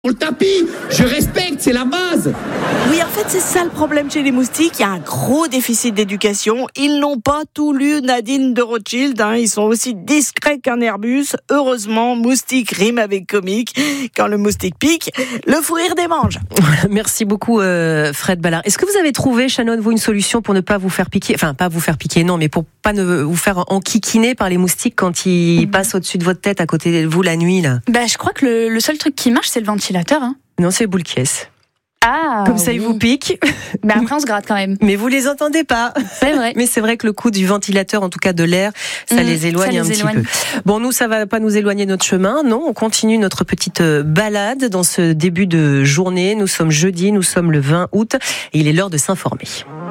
Le tapis, je respecte, c'est la base. Oui, en fait, c'est ça le problème chez les moustiques. Il y a un gros déficit d'éducation. Ils n'ont pas tout lu Nadine de Rothschild. Ils sont aussi discrets qu'un Airbus. Heureusement, moustique rime avec comique. Quand le moustique pique, le fou rire démange. Merci beaucoup, Fred Ballard. Est-ce que vous avez trouvé, Shannon, vous, une solution pour ne pas vous faire piquer, enfin, pas vous faire piquer, non, mais pour pas vous faire enquiquiner par les moustiques quand ils passent au-dessus de votre tête, à côté de vous, la nuit, là? Je crois que le seul truc qui marche, c'est le ventilateur. Non, c'est boule caisse. Ah, comme ça, ils vous piquent. Mais après, on se gratte quand même. Mais vous les entendez pas. C'est vrai. Mais c'est vrai que le coup du ventilateur, en tout cas de l'air, ça les éloigne un petit peu. Bon, nous, ça va pas nous éloigner de notre chemin. Non, on continue notre petite balade dans ce début de journée. Nous sommes jeudi, nous sommes le 20 août et il est l'heure de s'informer.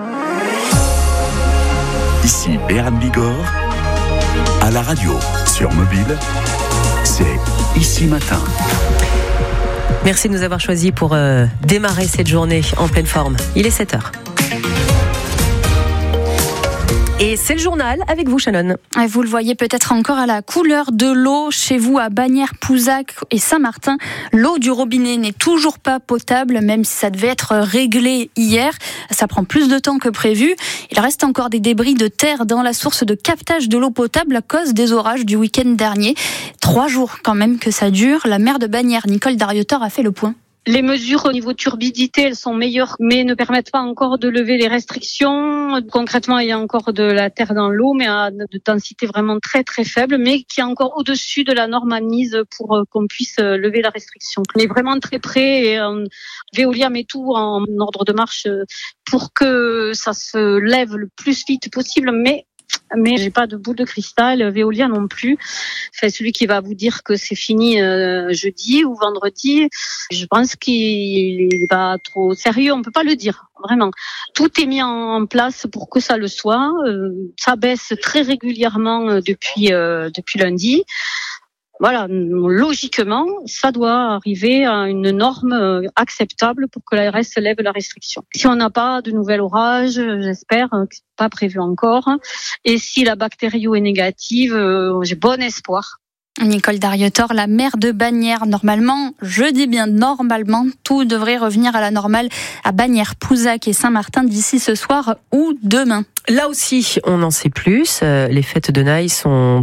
Ici Béarn Bigorre, à la radio, sur mobile, c'est Ici Matin. Merci de nous avoir choisis pour démarrer cette journée en pleine forme. Il est 7h. Et c'est le journal avec vous, Shannon. Vous le voyez peut-être encore à la couleur de l'eau chez vous à Bagnères-Pouzac et Saint-Martin. L'eau du robinet n'est toujours pas potable, même si ça devait être réglé hier. Ça prend plus de temps que prévu. Il reste encore des débris de terre dans la source de captage de l'eau potable à cause des orages du week-end dernier. 3 jours quand même que ça dure. La maire de Bagnères, Nicole Darietor, a fait le point. Les mesures au niveau turbidité, elles sont meilleures, mais ne permettent pas encore de lever les restrictions. Concrètement, il y a encore de la terre dans l'eau, mais à de densité vraiment très très faible, mais qui est encore au-dessus de la norme admise pour qu'on puisse lever la restriction. On est vraiment très près et Veolia met tout en ordre de marche pour que ça se lève le plus vite possible, mais j'ai pas de boule de cristal, Veolia non plus. Enfin, celui qui va vous dire que c'est fini jeudi ou vendredi, je pense qu'il est pas trop sérieux, on peut pas le dire, vraiment. Tout est mis en place pour que ça le soit. Ça baisse très régulièrement depuis lundi. Voilà, logiquement, ça doit arriver à une norme acceptable pour que l'ARS lève la restriction. Si on n'a pas de nouvel orage, j'espère que c'est pas prévu encore, et si la bactério est négative, j'ai bon espoir. Nicole Darietor, la maire de Bagnères. Normalement, je dis bien normalement, tout devrait revenir à la normale à Bagnères-Pouzac et Saint-Martin d'ici ce soir ou demain. Là aussi, on en sait plus. Les fêtes de Naï sont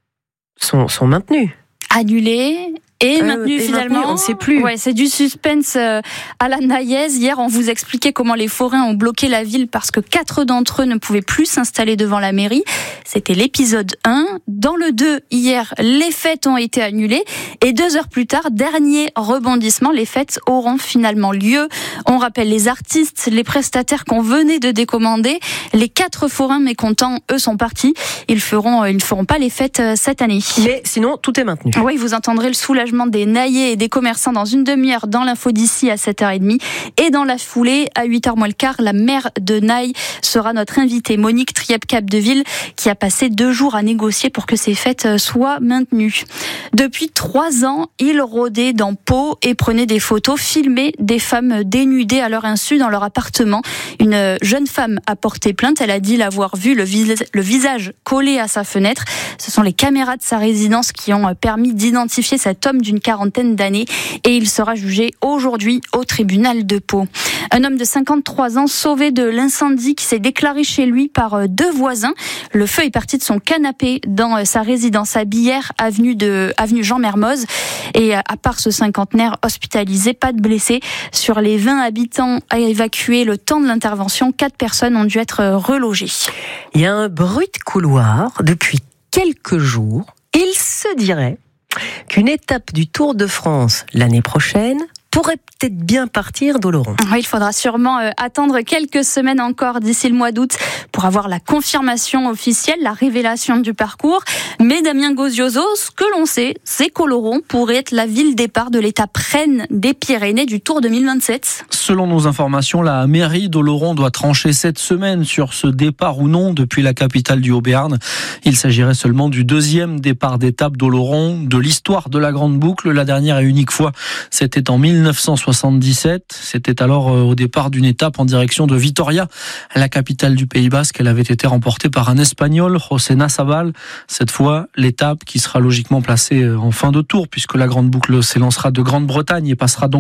maintenues. Annulé et maintenu finalement. Maintenu, on ne sait plus. Ouais, c'est du suspense à la Naïaise. Hier, on vous expliquait comment les forains ont bloqué la ville parce que 4 d'entre eux ne pouvaient plus s'installer devant la mairie. C'était l'épisode 1. Dans le 2, hier, les fêtes ont été annulées. Et 2 heures plus tard, dernier rebondissement, les fêtes auront finalement lieu. On rappelle les artistes, les prestataires qu'on venait de décommander. Les 4 forains mécontents, eux, sont partis. Ils ne feront pas les fêtes cette année. Mais sinon, tout est maintenu. Oui, vous entendrez le soulagement des naïers et des commerçants dans une demi-heure dans l'info d'ici à 7h30. Et dans la foulée, à 8h moins le quart, la maire de Naï sera notre invitée, Monique Triep-Capdeville, qui a passé 2 jours à négocier pour que ces fêtes soient maintenues. Depuis 3 ans, il rôdait dans Pau et prenait des photos, filmait des femmes dénudées à leur insu dans leur appartement. Une jeune femme a porté plainte. Elle a dit l'avoir vu le visage collé à sa fenêtre. Ce sont les caméras de sa résidence qui ont permis d'identifier cet homme d'une 40aine d'années et il sera jugé aujourd'hui au tribunal de Pau. Un homme de 53 ans sauvé de l'incendie qui s'est déclaré chez lui par 2 voisins. Le feu est parti de son canapé dans sa résidence à Billère, avenue Jean Mermoz. Et à part ce cinquantenaire hospitalisé, pas de blessés. Sur les 20 habitants à évacuer le temps de l'intervention, 4 personnes ont dû être relogées. Il y a un bruit de couloir depuis quelques jours. Il se dirait qu'une étape du Tour de France l'année prochaine pourrait peut-être bien partir d'Oloron. Oui, il faudra sûrement attendre quelques semaines encore d'ici le mois d'août pour avoir la confirmation officielle, la révélation du parcours. Mais Damien Gozioso, ce que l'on sait, c'est qu'Oloron pourrait être la ville départ de l'étape reine des Pyrénées du Tour 2027. Selon nos informations, la mairie d'Oloron doit trancher cette semaine sur ce départ ou non depuis la capitale du Haut-Béarn. Il s'agirait seulement du 2e départ d'étape d'Oloron de l'histoire de la Grande Boucle. La dernière et unique fois, c'était en 1977. C'était alors au départ d'une étape en direction de Vitoria, la capitale du Pays Basque. Elle avait été remportée par un Espagnol, José Nassabal. Cette fois, l'étape qui sera logiquement placée en fin de tour puisque la Grande Boucle s'élancera de Grande-Bretagne et passera donc